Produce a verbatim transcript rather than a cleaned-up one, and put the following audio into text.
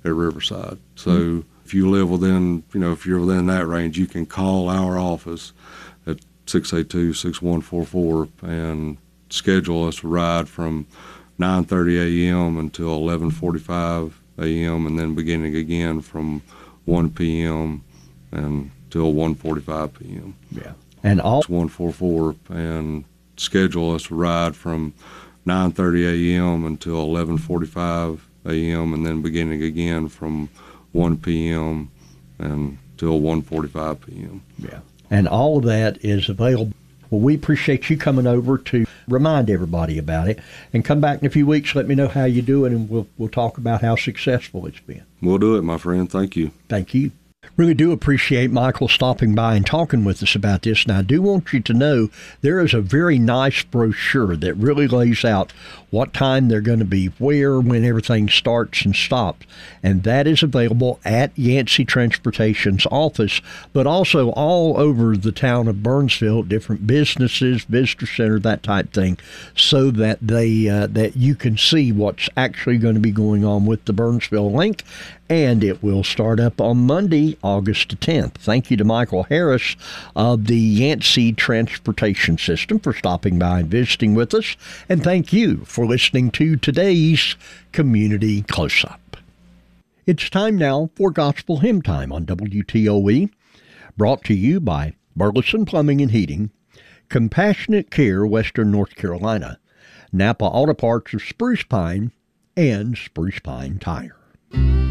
at Riverside. So mm-hmm. if you live within, you know, if you're within that range, you can call our office at six eight two, six one four four and schedule us a ride from nine thirty a.m. until eleven forty-five a.m. and then beginning again from one p.m. until one forty-five p.m. Yeah. And all one four four and schedule us a ride from nine thirty a.m. until eleven forty-five a.m. and then beginning again from one p.m. until one forty-five p.m. Yeah. And all of that is available. Well, we appreciate you coming over to remind everybody about it. And come back in a few weeks, let me know how you're doing, and we'll we'll talk about how successful it's been. We'll do it, my friend. Thank you. Thank you. Really do appreciate Michael stopping by and talking with us about this. And I do want you to know there is a very nice brochure that really lays out what time they're going to be, where, when everything starts and stops. And that is available at Yancey Transportation's office, but also all over the town of Burnsville, different businesses, visitor center, that type thing, so that they uh, that you can see what's actually going to be going on with the Burnsville link. And it will start up on Monday, August tenth. Thank you to Michael Harris of the Yancey Transportation System for stopping by and visiting with us. And thank you for listening to today's Community Close-Up. It's time now for Gospel Hymn Time on W T O E, brought to you by Burleson Plumbing and Heating, Compassionate Care, Western North Carolina, Napa Auto Parts of Spruce Pine, and Spruce Pine Tire.